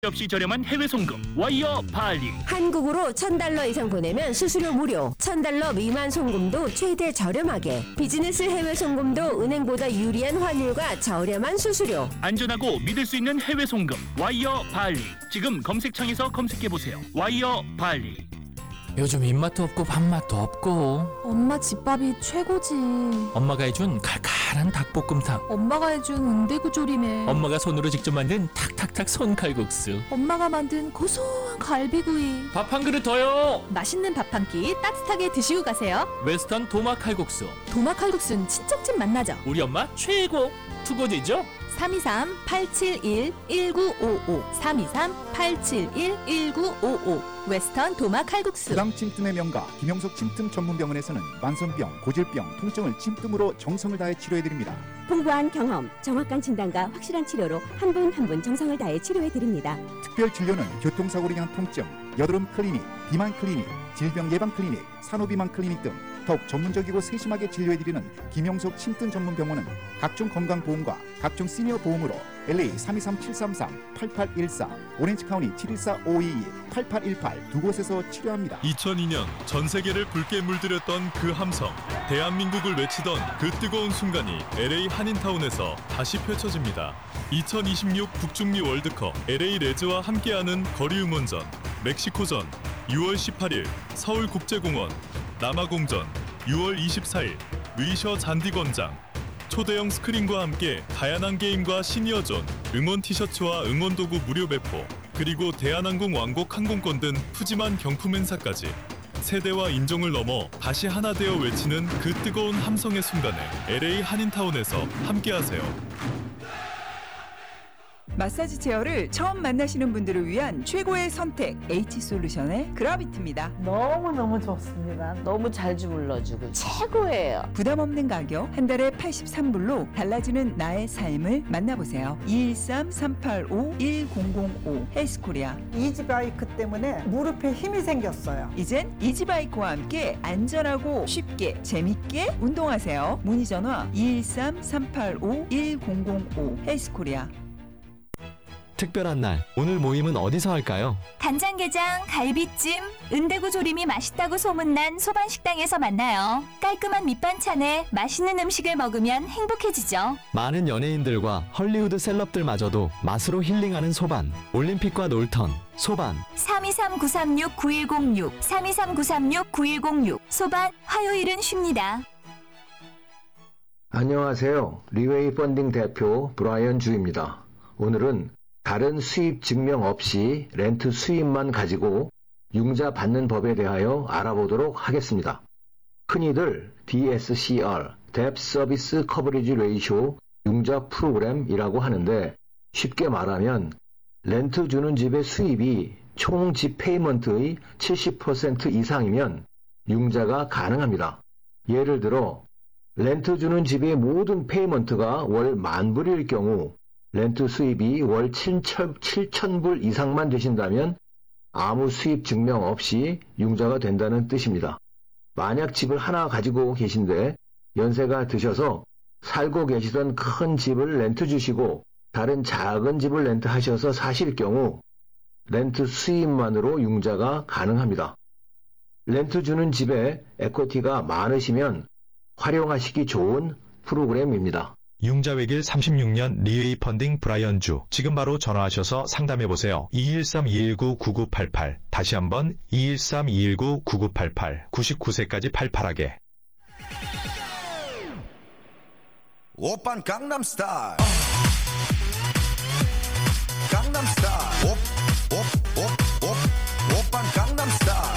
없이 저렴한 해외 송금 와이어 발리. 한국으로 $1,000 이상 보내면 수수료 무료. $1,000 미만 송금도 최대 저렴하게. 비즈니스 해외 송금도 은행보다 유리한 환율과 저렴한 수수료. 안전하고 믿을 수 있는 해외 송금 와이어 발리. 지금 검색창에서 검색해보세요. 와이어 발리. 요즘 입맛도 없고 밥맛도 없고 엄마 집밥이 최고지. 엄마가 해준 칼칼한 닭볶음탕, 엄마가 해준 은대구조림에 엄마가 손으로 직접 만든 탁탁탁 손칼국수, 엄마가 만든 고소한 갈비구이. 밥 한 그릇 더요. 맛있는 밥 한 끼 따뜻하게 드시고 가세요. 웨스턴 도마 칼국수. 도마 칼국수는 친척집 맛나죠. 우리 엄마 최고. 투고지죠? 323-871-1955 323-871-1955 웨스턴 도마 칼국수. 구강 침tum의 명가 김영석 침tum 전문병원에서는 만성병, 고질병, 통증을 침tum으로 정성을 다해 치료해드립니다. 풍부한 경험, 정확한 진단과 확실한 치료로 한 분 한 분 정성을 다해 치료해드립니다. 특별 진료는 교통사고로 인한 통증, 여드름 클리닉, 비만 클리닉, 질병 예방 클리닉, 산후비만 클리닉 등 더욱 전문적이고 세심하게 진료해드리는 김영석 침tum 전문병원은 각종 건강보험과 각종 시니어 보험으로 LA 323-733-8814, 오렌지카운티 714-522-8818 두 곳에서 치료합니다. 2002년 전 세계를 붉게 물들였던 그 함성, 대한민국을 외치던 그 뜨거운 순간이 LA 한인타운에서 다시 펼쳐집니다. 2026 북중미 월드컵 LA 레즈와 함께하는 거리응원전, 멕시코전 6월 18일 서울국제공원, 남아공전 6월 24일 루이셔 잔디광장. 초대형 스크린과 함께 다양한 게임과 시니어존, 응원 티셔츠와 응원 도구 무료 배포, 그리고 대한항공 왕복 항공권 등 푸짐한 경품 행사까지 세대와 인종을 넘어 다시 하나 되어 외치는 그 뜨거운 함성의 순간에 LA 한인타운에서 함께하세요. 마사지 체어를 처음 만나시는 분들을 위한 최고의 선택 H솔루션의 그라비트입니다. 너무너무 좋습니다. 너무 잘 주물러주고 최고예요. 부담 없는 가격, 한 달에 83불로 달라지는 나의 삶을 만나보세요. 213-385-1005 헬스코리아. 이지바이크 때문에 무릎에 힘이 생겼어요. 이젠 이지바이크와 함께 안전하고 쉽게 재밌게 운동하세요. 문의 전화 213-385-1005 헬스코리아. 특별한 날, 오늘 모임은 어디서 할까요? 간장게장, 갈비찜, 은대구 조림이 맛있다고 소문난 소반식당에서 만나요. 깔끔한 밑반찬에 맛있는 음식을 먹으면 행복해지죠. 많은 연예인들과 헐리우드 셀럽들마저도 맛으로 힐링하는 소반. 올림픽과 놀턴, 소반. 323-936-9106 323-936-9106 소반, 화요일은 쉽니다. 안녕하세요. 리웨이 펀딩 대표 브라이언 주입니다. 오늘은 다른 수입 증명 없이 렌트 수입만 가지고 융자 받는 법에 대하여 알아보도록 하겠습니다. 흔히들 DSCR, Debt Service Coverage Ratio 융자 프로그램이라고 하는데 쉽게 말하면 렌트 주는 집의 수입이 총 집 페이먼트의 70% 이상이면 융자가 가능합니다. 예를 들어 렌트 주는 집의 모든 페이먼트가 월 10,000불일 경우 렌트 수입이 월 7,000불 이상만 되신다면 아무 수입 증명 없이 융자가 된다는 뜻입니다. 만약 집을 하나 가지고 계신데 연세가 드셔서 살고 계시던 큰 집을 렌트 주시고 다른 작은 집을 렌트하셔서 사실 경우 렌트 수입만으로 융자가 가능합니다. 렌트 주는 집에 에쿼티가 많으시면 활용하시기 좋은 프로그램입니다. 융자외길 36년 리웨이 펀딩 브라이언 주. 지금 바로 전화하셔서 상담해보세요. 213-219-9988. 다시 한번 213-219-9988. 99세까지 팔팔하게. 오빤 강남스타일. 강남스타일. 오빤 강남스타일.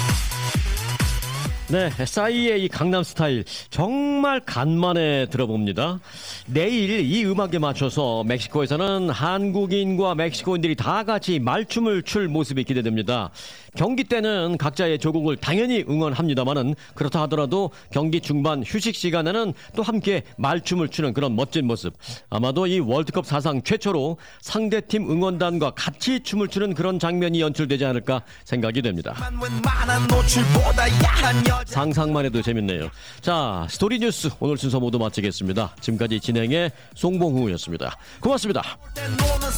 네, 싸이의 이 강남스타일 정말 간만에 들어봅니다. 내일 이 음악에 맞춰서 멕시코에서는 한국인과 멕시코인들이 다 같이 말춤을 출 모습이 기대됩니다. 경기 때는 각자의 조국을 당연히 응원합니다만은 그렇다 하더라도 경기 중반 휴식 시간에는 또 함께 말춤을 추는 그런 멋진 모습. 아마도 이 월드컵 사상 최초로 상대팀 응원단과 같이 춤을 추는 그런 장면이 연출되지 않을까 생각이 됩니다. 상상만 해도 재밌네요. 자, 스토리 뉴스 오늘 순서 모두 마치겠습니다. 지금까지 진행의 송봉후였습니다. 고맙습니다.